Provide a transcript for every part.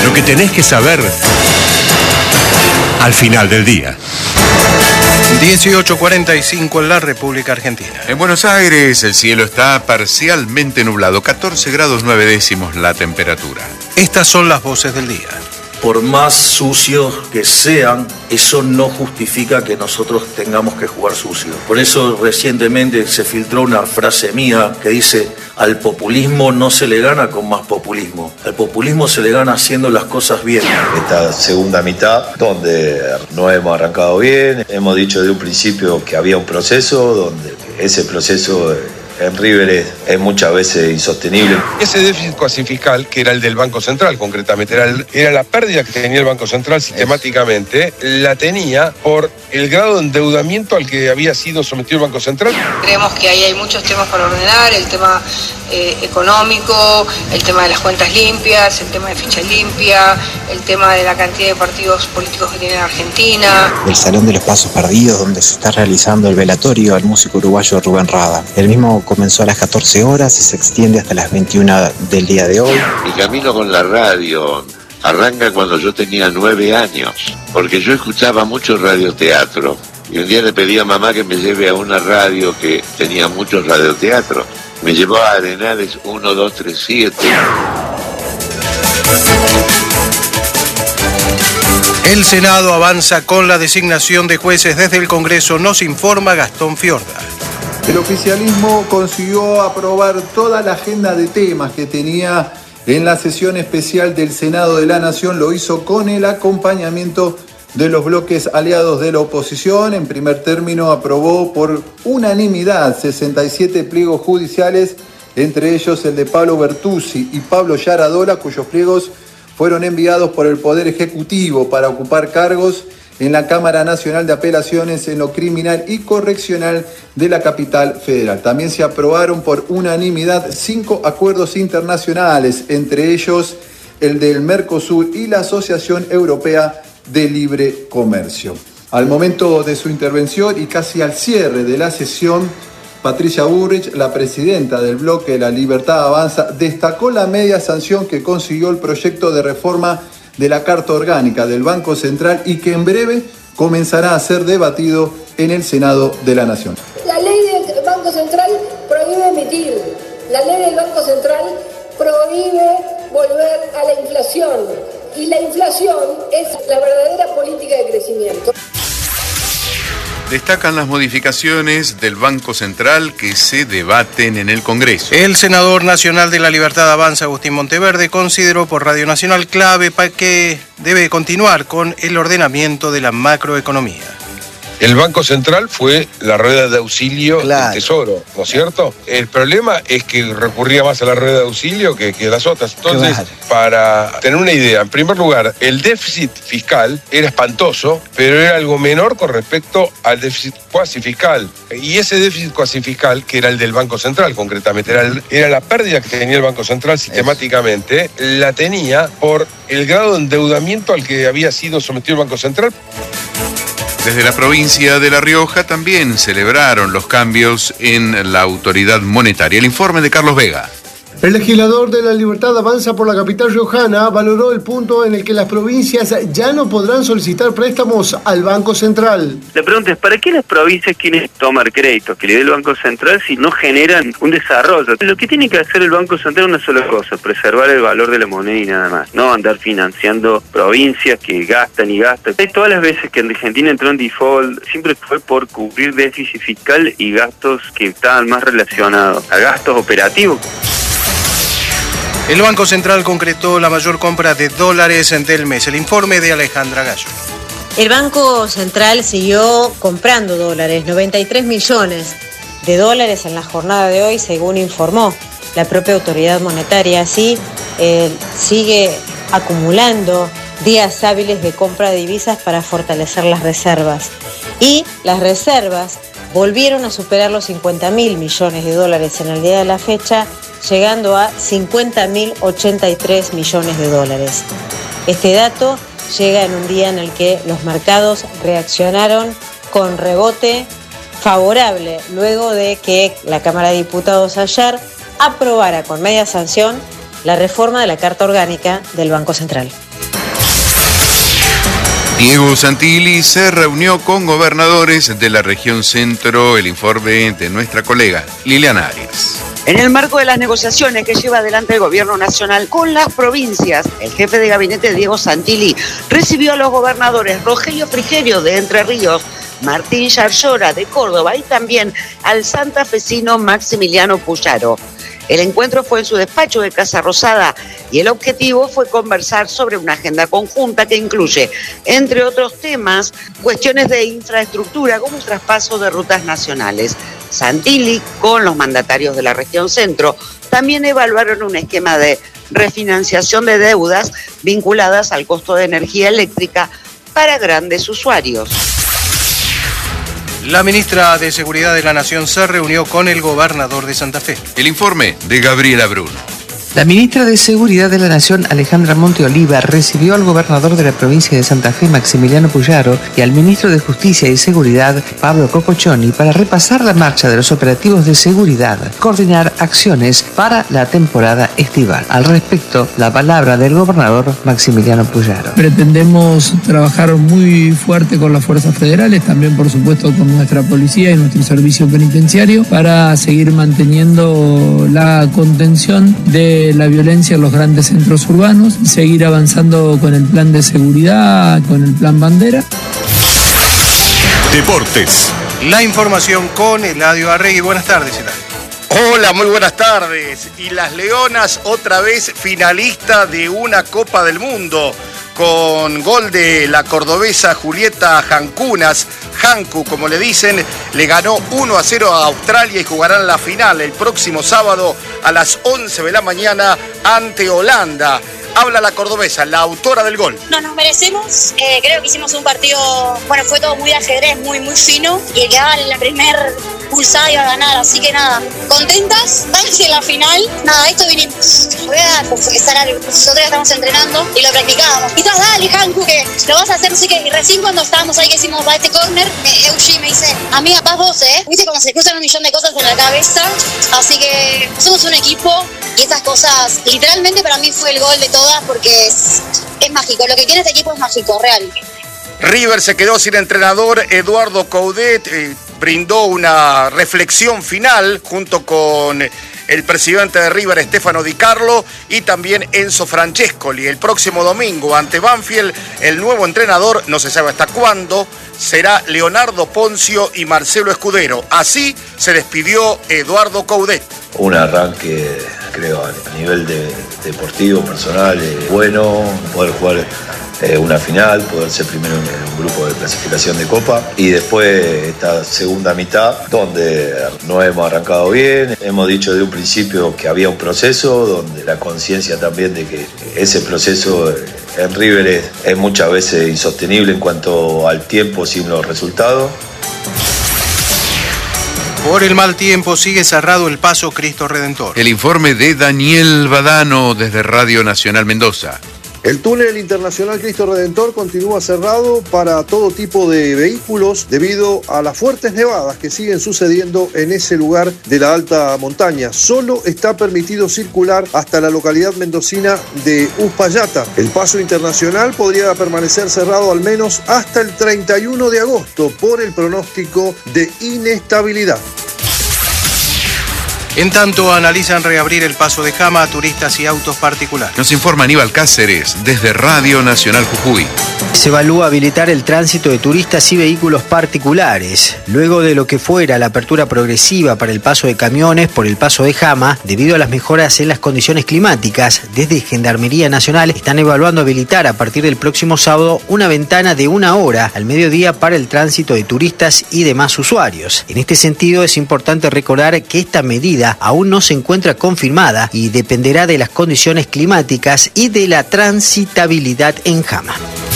Lo que tenés que saber al final del día. 18:45 en la República Argentina. En Buenos Aires el cielo está parcialmente nublado, 14 grados 9 décimos la temperatura. Estas son las voces del día. Por más sucios que sean, eso no justifica que nosotros tengamos que jugar sucio. Por eso recientemente se filtró una frase mía que dice: al populismo no se le gana con más populismo, al populismo se le gana haciendo las cosas bien. Esta segunda mitad, donde no hemos arrancado bien, hemos dicho de un principio que había un proceso, donde ese proceso en River es muchas veces insostenible. Ese déficit cuasi fiscal, que era el del Banco Central concretamente, era la pérdida que tenía el Banco Central sistemáticamente, la tenía por el grado de endeudamiento al que había sido sometido el Banco Central. Creemos que ahí hay muchos temas para ordenar, el tema económico, el tema de las cuentas limpias, el tema de ficha limpia, el tema de la cantidad de partidos políticos que tiene Argentina. El Salón de los Pasos Perdidos, donde se está realizando el velatorio al músico uruguayo Rubén Rada. El mismo comenzó a las 14 horas y se extiende hasta las 21 del día de hoy. Mi camino con la radio arranca cuando yo tenía 9 años, porque yo escuchaba mucho radioteatro. Y un día le pedí a mamá que me lleve a una radio que tenía muchos radioteatros. Me llevó a Arenales 1237. El Senado avanza con la designación de jueces desde el Congreso, nos informa Gastón Fiorda. El oficialismo consiguió aprobar toda la agenda de temas que tenía en la sesión especial del Senado de la Nación. Lo hizo con el acompañamiento de los bloques aliados de la oposición. En primer término aprobó por unanimidad 67 pliegos judiciales, entre ellos el de Pablo Bertuzzi y Pablo Yaradola, cuyos pliegos fueron enviados por el Poder Ejecutivo para ocupar cargos en la Cámara Nacional de Apelaciones en lo criminal y correccional de la capital federal. También se aprobaron por unanimidad 5 acuerdos internacionales, entre ellos el del Mercosur y la Asociación Europea de Libre Comercio. Al momento de su intervención y casi al cierre de la sesión, Patricia Bullrich, la presidenta del bloque La Libertad Avanza, destacó la media sanción que consiguió el proyecto de reforma de la Carta Orgánica del Banco Central y que en breve comenzará a ser debatido en el Senado de la Nación. La ley del Banco Central prohíbe emitir, la ley del Banco Central prohíbe volver a la inflación y la inflación es la verdadera política de crecimiento. Destacan las modificaciones del Banco Central que se debaten en el Congreso. El senador nacional de la Libertad Avanza, Agustín Monteverde, consideró por Radio Nacional clave para que debe continuar con el ordenamiento de la macroeconomía. El Banco Central fue la rueda de auxilio del Tesoro, ¿no es cierto? El problema es que recurría más a la rueda de auxilio que las otras. Entonces, para tener una idea, en primer lugar, el déficit fiscal era espantoso, pero era algo menor con respecto al déficit cuasi fiscal. Y ese déficit cuasi fiscal, que era el del Banco Central concretamente, era la pérdida que tenía el Banco Central sistemáticamente, la tenía por el grado de endeudamiento al que había sido sometido el Banco Central. Desde la provincia de La Rioja también celebraron los cambios en la autoridad monetaria. El informe de Carlos Vega. El legislador de La Libertad Avanza por la capital riojana valoró el punto en el que las provincias ya no podrán solicitar préstamos al Banco Central. La pregunta es, ¿para qué las provincias quieren tomar créditos que le dé el Banco Central si no generan un desarrollo? Lo que tiene que hacer el Banco Central es una sola cosa, preservar el valor de la moneda y nada más. No andar financiando provincias que gastan y gastan. Todas las veces que en Argentina entró en default, siempre fue por cubrir déficit fiscal y gastos que estaban más relacionados a gastos operativos. El Banco Central concretó la mayor compra de dólares del mes. El informe de Alejandra Gallo. El Banco Central siguió comprando dólares, 93 millones de dólares en la jornada de hoy, según informó la propia autoridad monetaria. Así, sigue acumulando días hábiles de compra de divisas para fortalecer las reservas. Y las reservas volvieron a superar los 50.000 millones de dólares en el día de la fecha, llegando a 50.083 millones de dólares. Este dato llega en un día en el que los mercados reaccionaron con rebote favorable, luego de que la Cámara de Diputados ayer aprobara con media sanción la reforma de la Carta Orgánica del Banco Central. Diego Santilli se reunió con gobernadores de la región centro. El informe de nuestra colega Liliana Arias. En el marco de las negociaciones que lleva adelante el gobierno nacional con las provincias, el jefe de gabinete Diego Santilli recibió a los gobernadores Rogelio Frigerio de Entre Ríos, Martín Yarlora de Córdoba y también al santafesino Maximiliano Puyaro. El encuentro fue en su despacho de Casa Rosada y el objetivo fue conversar sobre una agenda conjunta que incluye, entre otros temas, cuestiones de infraestructura como un traspaso de rutas nacionales. Santilli, con los mandatarios de la región centro, también evaluaron un esquema de refinanciación de deudas vinculadas al costo de energía eléctrica para grandes usuarios. La ministra de Seguridad de la Nación se reunió con el gobernador de Santa Fe. El informe de Gabriela Bruno. La ministra de Seguridad de la Nación, Alejandra Monteoliva, recibió al gobernador de la provincia de Santa Fe, Maximiliano Puyaro, y al ministro de Justicia y Seguridad, Pablo Cocochoni, para repasar la marcha de los operativos de seguridad, coordinar acciones para la temporada estival. Al respecto, la palabra del gobernador Maximiliano Puyaro. Pretendemos trabajar muy fuerte con las fuerzas federales, también por supuesto con nuestra policía y nuestro servicio penitenciario, para seguir manteniendo la contención de la violencia en los grandes centros urbanos, seguir avanzando con el plan de seguridad, con el plan bandera. Deportes. La información con Eladio Arregui. Buenas tardes, Eladio. Hola, muy buenas tardes. Y las Leonas otra vez finalista de una Copa del Mundo, con gol de la cordobesa Julieta Jancunas. Jancu, como le dicen, le ganó 1-0 a Australia y jugarán la final el próximo sábado a las 11 de la mañana ante Holanda. Habla la cordobesa, la autora del gol. No nos merecemos, creo que hicimos un partido, bueno, fue todo muy de ajedrez, muy fino, y el que daba la primer pulsada iba a ganar, así que nada, contentas, vamos en la final, nada, esto vinimos, voy a estar algo, nosotros estamos entrenando y lo practicábamos, y dale, Janku, que lo vas a hacer, así que recién cuando estábamos ahí que hicimos va este córner, Eugi me dice, amiga, paz vos, viste como se cruzan un millón de cosas en la cabeza, así que somos un equipo, y estas cosas, literalmente para mí fue el gol de todas, porque es mágico, lo que tiene este equipo es mágico, real. River se quedó sin entrenador. Eduardo Coudet brindó una reflexión final junto con el presidente de River, Stefano Di Carlo, y también Enzo Francescoli. El próximo domingo ante Banfield, el nuevo entrenador, no se sabe hasta cuándo, será Leonardo Poncio y Marcelo Escudero. Así se despidió Eduardo Coudet. Un arranque, creo, a nivel deportivo, personal, bueno, poder jugar una final, poder ser primero en un grupo de clasificación de Copa, y después esta segunda mitad donde no hemos arrancado bien. Hemos dicho de un principio que había un proceso, donde la conciencia también de que ese proceso en River es muchas veces insostenible en cuanto al tiempo sin los resultados. Por el mal tiempo sigue cerrado el paso Cristo Redentor. El informe de Daniel Badano desde Radio Nacional Mendoza. El túnel internacional Cristo Redentor continúa cerrado para todo tipo de vehículos debido a las fuertes nevadas que siguen sucediendo en ese lugar de la alta montaña. Solo está permitido circular hasta la localidad mendocina de Uspallata. El paso internacional podría permanecer cerrado al menos hasta el 31 de agosto por el pronóstico de inestabilidad. En tanto, analizan reabrir el paso de Jama a turistas y autos particulares. Nos informa Aníbal Cáceres desde Radio Nacional Jujuy. Se evalúa habilitar el tránsito de turistas y vehículos particulares, luego de lo que fuera la apertura progresiva para el paso de camiones por el paso de Jama, debido a las mejoras en las condiciones climáticas. Desde Gendarmería Nacional están evaluando habilitar a partir del próximo sábado una ventana de 1 hora al mediodía para el tránsito de turistas y demás usuarios. En este sentido, es importante recordar que esta medida aún no se encuentra confirmada y dependerá de las condiciones climáticas y de la transitabilidad en Jama.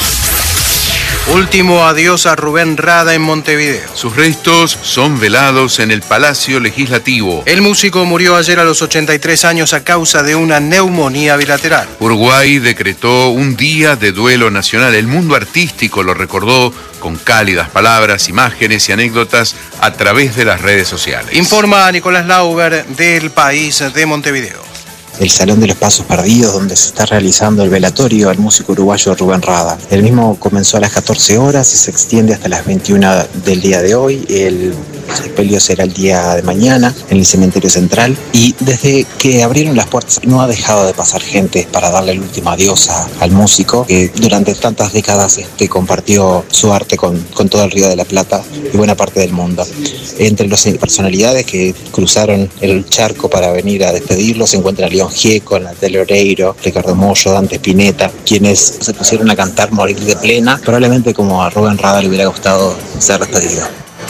Último adiós a Rubén Rada en Montevideo. Sus restos son velados en el Palacio Legislativo. El músico murió ayer a los 83 años a causa de una neumonía bilateral. Uruguay decretó un día de duelo nacional. El mundo artístico lo recordó con cálidas palabras, imágenes y anécdotas a través de las redes sociales. Informa Nicolás Lauber del País de Montevideo. el Salón de los Pasos Perdidos, donde se está realizando el velatorio al músico uruguayo Rubén Rada. El mismo comenzó a las 14 horas y se extiende hasta las 21 del día de hoy. El sepelio será el día de mañana en el cementerio central, y desde que abrieron las puertas no ha dejado de pasar gente para darle el último adiós al músico que durante tantas décadas compartió su arte con todo el Río de la Plata y buena parte del mundo. Entre las personalidades que cruzaron el charco para venir a despedirlo se encuentra León Gieco, Natalia Oreiro, Ricardo Mollo, Dante Spinetta, quienes se pusieron a cantar Morir de Plena, probablemente como a Rubén Rada le hubiera gustado ser despedido.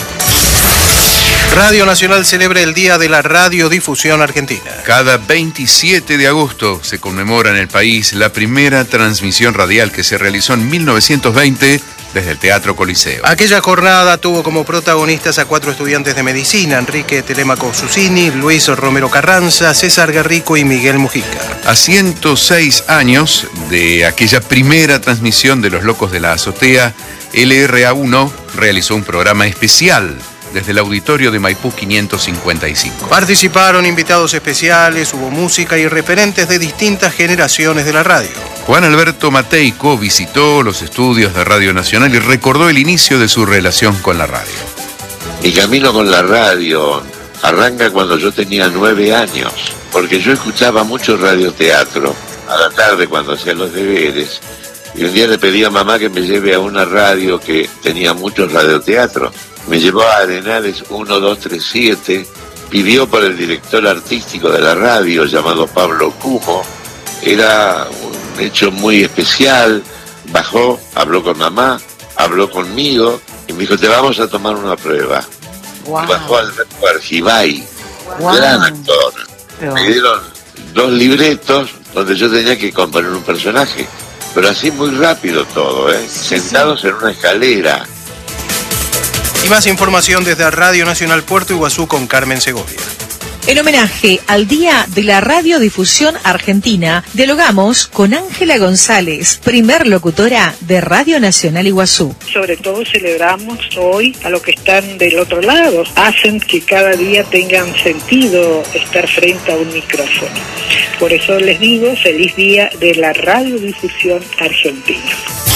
Radio Nacional celebra el Día de la Radiodifusión Argentina. Cada 27 de agosto se conmemora en el país la primera transmisión radial que se realizó en 1920 desde el Teatro Coliseo. Aquella jornada tuvo como protagonistas a 4 estudiantes de medicina: Enrique Telemaco Susini, Luis Romero Carranza, César Garrico y Miguel Mujica. A 106 años de aquella primera transmisión de Los Locos de la Azotea, LRA1 realizó un programa especial desde el auditorio de Maipú 555. Participaron invitados especiales, hubo música y referentes de distintas generaciones de la radio. Juan Alberto Mateico visitó los estudios de Radio Nacional y recordó el inicio de su relación con la radio. Mi camino con la radio arranca cuando yo tenía 9 años, porque yo escuchaba mucho radioteatro a la tarde cuando hacía los deberes, y un día le pedí a mamá que me lleve a una radio que tenía muchos radioteatros. Me llevó a Arenales 1237, pidió por el director artístico de la radio llamado Pablo Cujo. Era un hecho muy especial. Bajó, habló con mamá, habló conmigo y me dijo: te vamos a tomar una prueba. Wow. Y bajó Alberto Argibay, gran actor. Me dieron 2 libretos donde yo tenía que componer un personaje, pero así muy rápido todo, sentados en una escalera. Y más información desde Radio Nacional Puerto Iguazú con Carmen Segovia. En homenaje al Día de la Radiodifusión Argentina, dialogamos con Ángela González, primer locutora de Radio Nacional Iguazú. Sobre todo celebramos hoy a los que están del otro lado, hacen que cada día tengan sentido estar frente a un micrófono. Por eso les digo, feliz Día de la Radiodifusión Argentina.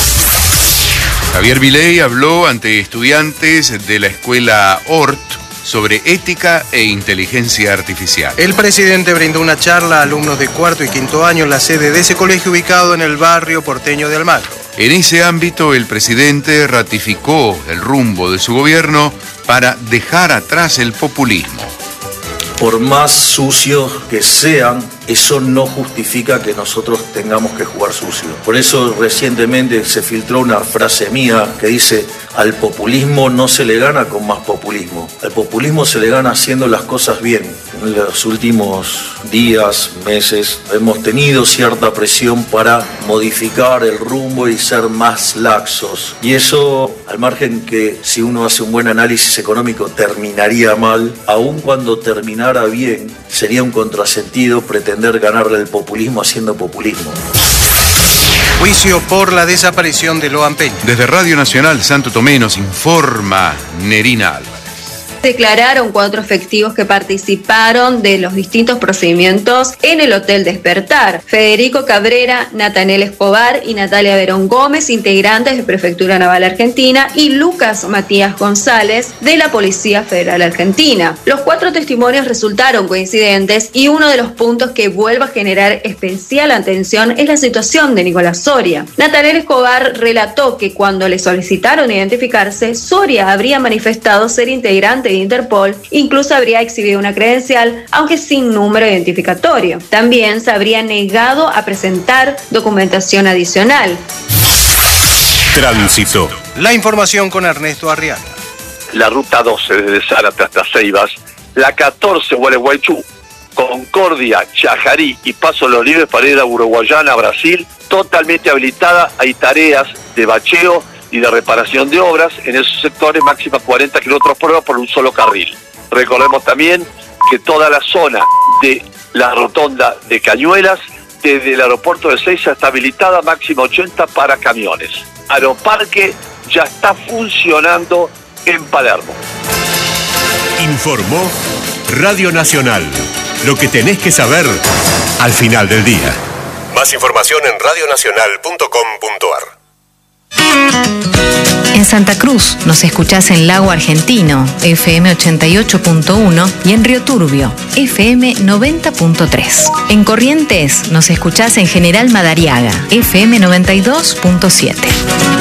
Javier Milei habló ante estudiantes de la escuela ORT sobre ética e inteligencia artificial. El presidente brindó una charla a alumnos de 4º y 5º año en la sede de ese colegio ubicado en el barrio porteño de Almagro. En ese ámbito, el presidente ratificó el rumbo de su gobierno para dejar atrás el populismo. Por más sucios que sean, eso no justifica que nosotros tengamos que jugar sucio. Por eso recientemente se filtró una frase mía que dice: al populismo no se le gana con más populismo. Al populismo se le gana haciendo las cosas bien. En los últimos días, meses, hemos tenido cierta presión para modificar el rumbo y ser más laxos. Y eso, al margen que si uno hace un buen análisis económico terminaría mal, aun cuando terminara bien, sería un contrasentido pretender ganarle el populismo haciendo populismo. Juicio por la desaparición de Loan Peña. Desde Radio Nacional Santo Tomé nos informa Nerina Álvarez. Declararon 4 efectivos que participaron de los distintos procedimientos en el Hotel Despertar: Federico Cabrera, Natanel Escobar y Natalia Verón Gómez, integrantes de Prefectura Naval Argentina, y Lucas Matías González, de la Policía Federal Argentina. Los 4 testimonios resultaron coincidentes y uno de los puntos que vuelve a generar especial atención es la situación de Nicolás Soria. Natanel Escobar relató que cuando le solicitaron identificarse, Soria habría manifestado ser integrante de Interpol, incluso habría exhibido una credencial, aunque sin número identificatorio. También se habría negado a presentar documentación adicional. Tránsito. La información con Ernesto Arriaga. La ruta 12 desde Zárate hasta Ceibas, la 14 Gualeguaychú, Concordia, Chajarí y Paso Los Libres para ir a Uruguayana, Brasil, totalmente habilitada. Hay tareas de bacheo y de reparación de obras en esos sectores, máxima 40 km/h por un solo carril. Recordemos también que toda la zona de la rotonda de Cañuelas, desde el aeropuerto de Seiza, está habilitada, máxima 80 para camiones. Aeroparque ya está funcionando en Palermo. Informó Radio Nacional. Lo que tenés que saber al final del día. Más información en radionacional.com.ar. En Santa Cruz nos escuchás en Lago Argentino, FM 88.1, y en Río Turbio, FM 90.3. En Corrientes nos escuchás en General Madariaga, FM 92.7.